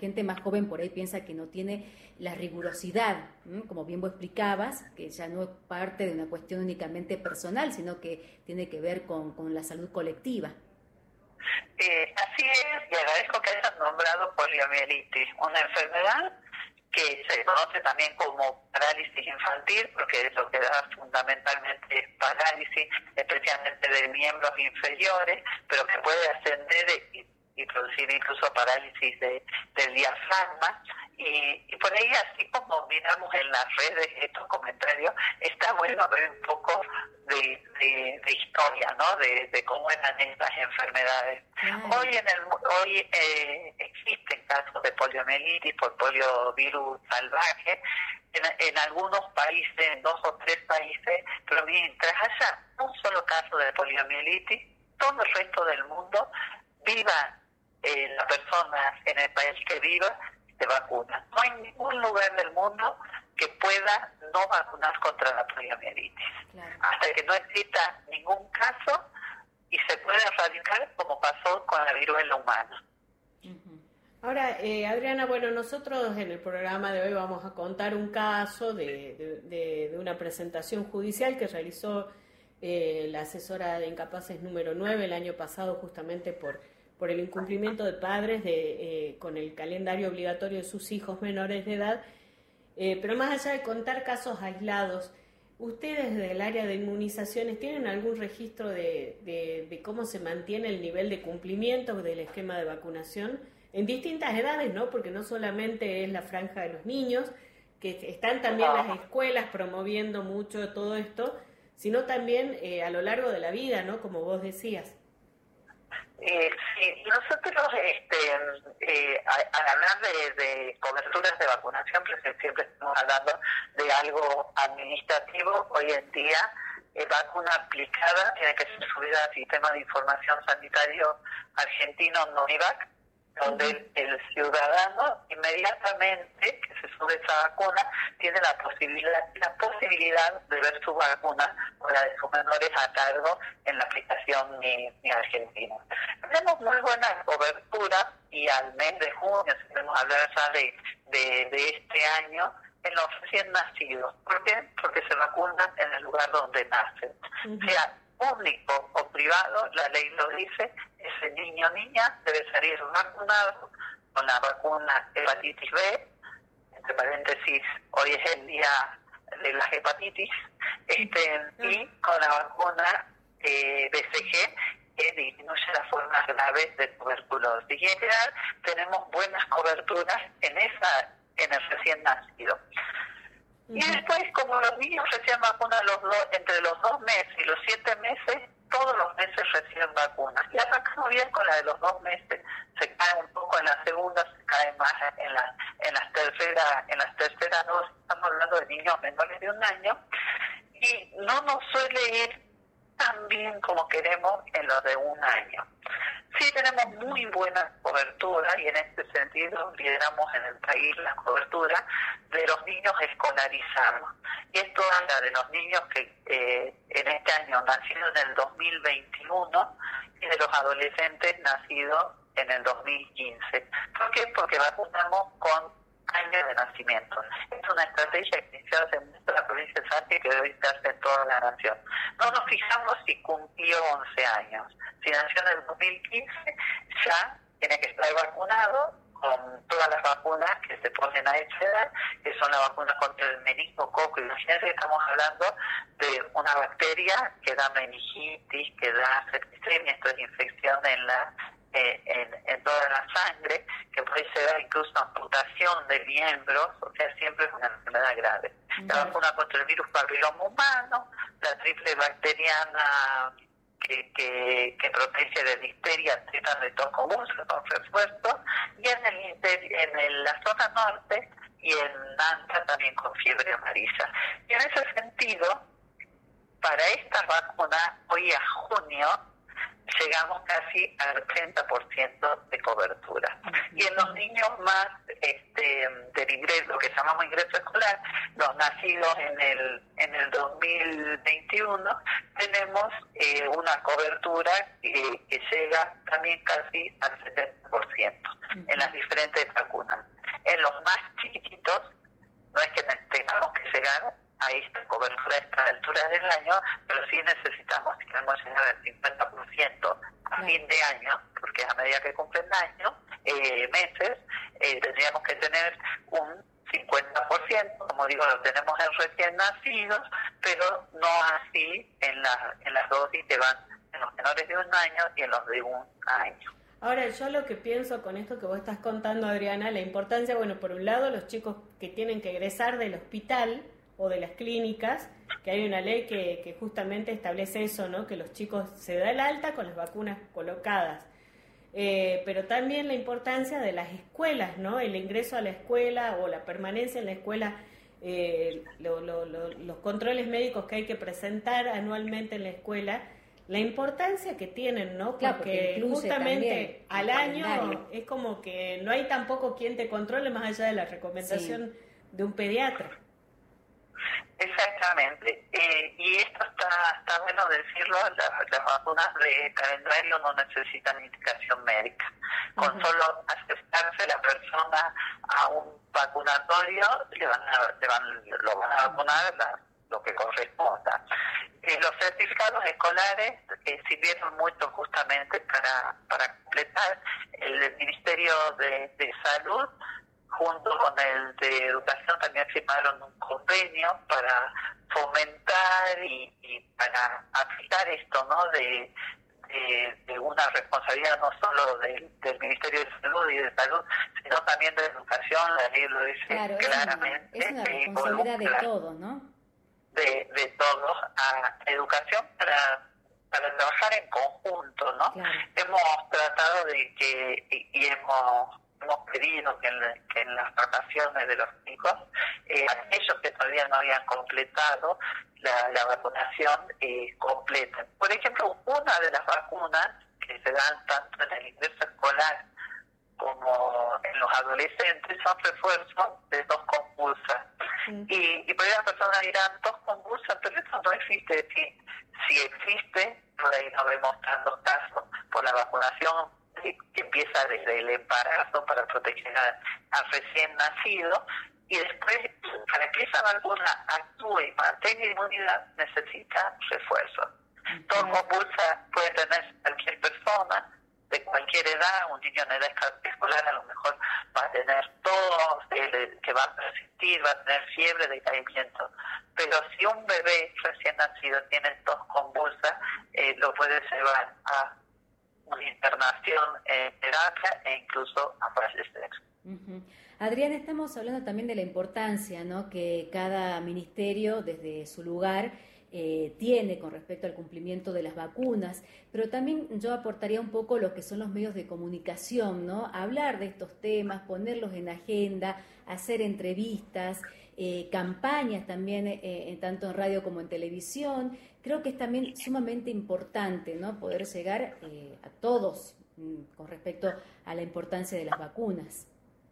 gente más joven por ahí piensa que no tiene la rigurosidad, como bien vos explicabas, que ya no es parte de una cuestión únicamente personal, sino que tiene que ver con la salud colectiva. Así es, y agradezco que hayas nombrado poliomielitis, una enfermedad que se conoce también como parálisis infantil, porque lo que da fundamentalmente es parálisis, especialmente de miembros inferiores, pero que puede ascender y producir incluso parálisis del diafragma. Y por ahí, así como miramos en las redes estos comentarios, está bueno ver un poco de historia, ¿no? De cómo eran estas enfermedades. Hoy existen casos de poliomielitis por poliovirus salvaje en algunos países, en 2 o 3 países, pero mientras haya un solo caso de poliomielitis, todo el resto del mundo viva la persona en el país que viva se vacuna. No hay ningún lugar del mundo que pueda no vacunar contra la poliomielitis. Claro. Hasta que no exista ningún caso y se pueda erradicar como pasó con la viruela humana. Ahora, Adriana, bueno, nosotros en el programa de hoy vamos a contar un caso de una presentación judicial que realizó la asesora de incapaces número 9 el año pasado, justamente por el incumplimiento de padres con el calendario obligatorio de sus hijos menores de edad. Pero más allá de contar casos aislados, ¿ustedes del área de inmunizaciones tienen algún registro de cómo se mantiene el nivel de cumplimiento del esquema de vacunación en distintas edades, ¿no? Porque no solamente es la franja de los niños, que están también las escuelas promoviendo mucho todo esto, sino también a lo largo de la vida, ¿no? Como vos decías. Sí, nosotros al hablar de coberturas de vacunación, pues siempre estamos hablando de algo administrativo. Hoy en día, vacuna aplicada tiene que ser subida al Sistema de Información Sanitario Argentino NOVIVAC, donde el ciudadano inmediatamente que se sube esa vacuna tiene la posibilidad de ver su vacuna o la de sus menores a cargo en la aplicación Mi Argentina. Tenemos muy buena cobertura y al mes de junio, si queremos hablar ya de este año, en los recién nacidos. ¿Por qué? Porque se vacunan en el lugar donde nacen. Sea público o privado, la ley lo dice, ese niño o niña debe salir vacunado con la vacuna hepatitis B, entre paréntesis, hoy es el día de las hepatitis, y con la vacuna BCG, que disminuye las formas graves de tuberculosis. Y en general tenemos buenas coberturas en el recién nacido. Y después, como los niños recién vacunan entre los 2 meses y los 7 meses, todos los meses reciben vacunas. Y arrancamos bien con la de los 2 meses, se cae un poco en la segunda, se cae más en las terceras dosis. Estamos hablando de niños menores de 1 año, y no nos suele ir tan bien como queremos en los de 1 año. Sí tenemos muy buena cobertura y en este sentido lideramos en el país la cobertura de los niños escolarizados. Y esto habla de los niños que en este año nacieron en el 2021 y de los adolescentes nacidos en el 2015. ¿Por qué? Porque vacunamos con años de nacimiento. Es una estrategia que inició hace mucho la provincia de Salta y que debe darse en toda la nación. No nos fijamos si cumplió 11 años. Si nació en el 2015, ya tiene que estar vacunado con todas las vacunas que se ponen a esa edad, que son las vacunas contra el meningococo. Imagínense que estamos hablando de una bacteria que da meningitis, que da septicemia, esto es infección en toda la sangre, que puede llevar incluso a amputación de miembros, o sea, siempre es una enfermedad grave. La vacuna contra el virus papiloma humano, la triple bacteriana que protege de difteria, tétanos de tos común, con refuerzo, y en la zona norte y en Nanta también con fiebre amarilla. Y en ese sentido, para estas vacunas, hoy a junio, llegamos casi al 80% de cobertura. Y en los niños más del ingreso, lo que llamamos ingreso escolar, los nacidos en el 2021, tenemos una cobertura que llega también casi al 70% en las diferentes vacunas. En los más chiquititos, no es que tengamos que llegar a esta cobertura a esta altura del año, pero sí necesitamos, si queremos llegar al 50% a fin de año, porque a medida que cumplen años, meses, tendríamos que tener un 50%, como digo, lo tenemos en recién nacidos, pero no así en las dosis que van en los menores de un año y en los de un año. Ahora, yo lo que pienso con esto que vos estás contando, Adriana, la importancia, bueno, por un lado, los chicos que tienen que egresar del hospital o de las clínicas, que hay una ley que justamente establece eso, ¿no? Que los chicos se da el alta con las vacunas colocadas. Pero también la importancia de las escuelas, ¿no? El ingreso a la escuela o la permanencia en la escuela, los controles médicos que hay que presentar anualmente en la escuela, la importancia que tienen, ¿no? Porque justamente al año es como que no hay tampoco quien te controle más allá de la recomendación de un pediatra. Exactamente, y esto está bueno decirlo, las vacunas de calendario no necesitan indicación médica. Con solo acercarse la persona a un vacunatorio, lo van a vacunar lo que corresponda. Los certificados escolares sirvieron mucho justamente para completar. El Ministerio de Salud junto con el de Educación también firmaron un convenio para fomentar y para aplicar esto, ¿no? de una responsabilidad no solo del Ministerio de Salud y de Salud, sino también de Educación. La ley lo dice claramente. Es una responsabilidad de todos, ¿no? De todos a Educación para trabajar en conjunto, ¿no? Claro. Hemos tratado de que, y hemos pedido que en las vacaciones de los chicos, aquellos que todavía no habían completado la vacunación, completen. Por ejemplo, una de las vacunas que se dan tanto en el ingreso escolar como en los adolescentes son refuerzos de dos compulsas. Y por ahí las personas dirán, dos compulsas, pero eso no existe. Si existe, por ahí nos vemos tantos casos por la vacunación que empieza desde el embarazo para proteger al recién nacido, y después, para que esa vacuna actúe y mantenga inmunidad, necesita refuerzo. Dos compulsas puede tener cualquier persona, de cualquier edad. Un niño en edad escolar a lo mejor va a tener tos, que va a persistir, va a tener fiebre, decaimiento. Pero si un bebé recién nacido tiene tos convulsa, lo puede llevar a una internación en terapia e incluso a fallecer. Adriana, estamos hablando también de la importancia, ¿no?, que cada ministerio desde su lugar tiene con respecto al cumplimiento de las vacunas, pero también yo aportaría un poco lo que son los medios de comunicación, ¿no? Hablar de estos temas, ponerlos en agenda, hacer entrevistas, campañas también, tanto en radio como en televisión. Creo que es también sumamente importante, ¿no?, poder llegar a todos con respecto a la importancia de las vacunas.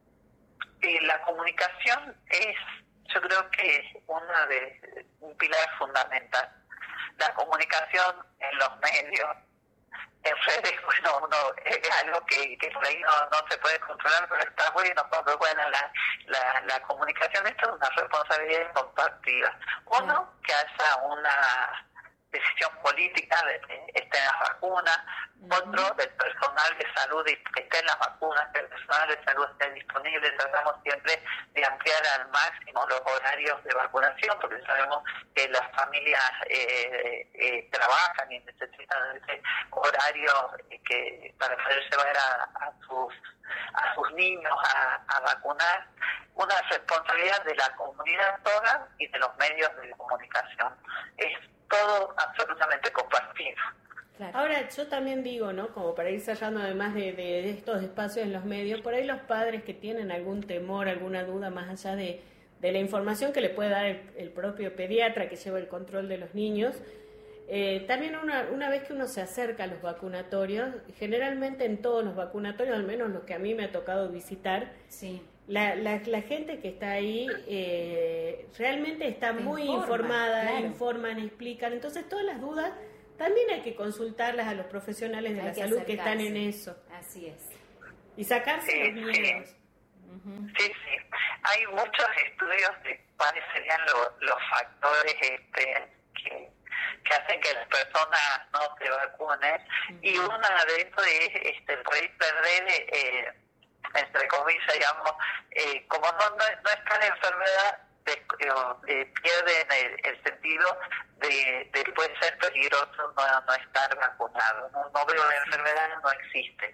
La comunicación es, yo creo que es un pilar fundamental. La comunicación en los medios, en redes, bueno, es algo que por ahí no se puede controlar, pero está bueno cuando es buena la comunicación. Esto es una responsabilidad compartida. Uno, que haya una decisión política de que estén las vacunas, otro del personal de salud que esté en las vacunas, que el personal de salud esté disponible. Tratamos siempre de ampliar al máximo los horarios de vacunación, porque sabemos que las familias trabajan y necesitan ese horario para poder llevar a sus niños a vacunar. Una responsabilidad de la comunidad toda y de los medios de comunicación. Es todo absolutamente compartido. Claro. Ahora, yo también digo, ¿no?, como para ir cerrando, además de estos espacios en los medios, por ahí los padres que tienen algún temor, alguna duda más allá de la información que le puede dar el propio pediatra que lleva el control de los niños, también una vez que uno se acerca a los vacunatorios, generalmente en todos los vacunatorios, al menos los que a mí me ha tocado visitar, sí, la gente que está ahí realmente está muy informada, claro. informan, explican. Entonces todas las dudas también hay que consultarlas a los profesionales de la salud que están en eso. Así es. Y sacarse los miedos. Sí. Hay muchos estudios de cuáles serían los factores que hacen que las personas no se vacunen. Y una de esos es poder perder, entre comillas, digamos, como no está la enfermedad, pierden el sentido de puede ser peligroso no estar vacunado. No veo la enfermedad, no existe.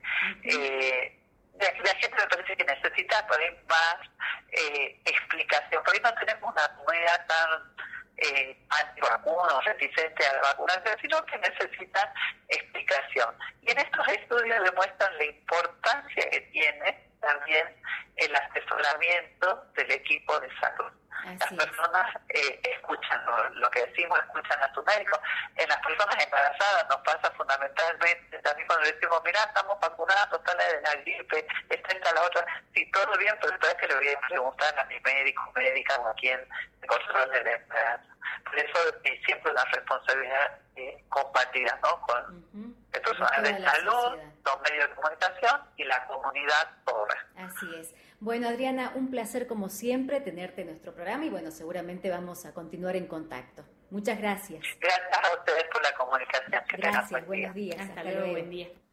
La gente me parece que necesita por ahí más explicación. Por ahí no tenemos una comunidad tan antivacuna o reticente a la vacunación, sino que necesitan explicación. Y en estos estudios demuestran la importancia que tiene también el asesoramiento del equipo de salud. Las personas escuchan lo que decimos, escuchan a su médico. En las personas embarazadas nos pasa fundamentalmente, también cuando decimos, mira, estamos vacunados, está la de la gripe, está la otra, sí, todo bien, pero después que le voy a preguntar a mi médico, médica o a quien controle la enfermedad. Por eso siempre una responsabilidad compartida, ¿no? Con el personal de salud, los medios de comunicación y la comunidad toda. Así es. Bueno, Adriana, un placer como siempre tenerte en nuestro programa y bueno, seguramente vamos a continuar en contacto. Muchas gracias. Gracias a ustedes por la comunicación. Gracias, buenos días. Hasta luego, buen día.